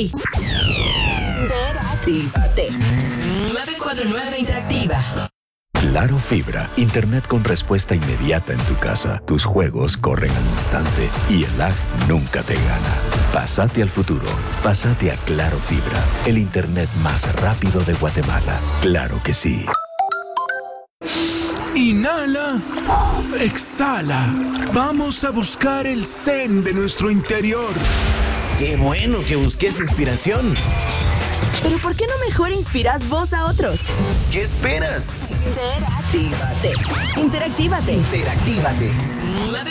Interactívate. 949 Interactiva. Claro Fibra, internet con respuesta inmediata en tu casa. Tus juegos corren al instante y el lag nunca te gana. Pásate al futuro. Pásate a Claro Fibra, el internet más rápido de Guatemala. Claro que sí. Inhala, exhala. Vamos a buscar el zen de nuestro interior. Qué bueno que busques inspiración. Pero ¿por qué no mejor inspiras vos a otros? ¿Qué esperas? Interactívate. Interactívate. Interactívate.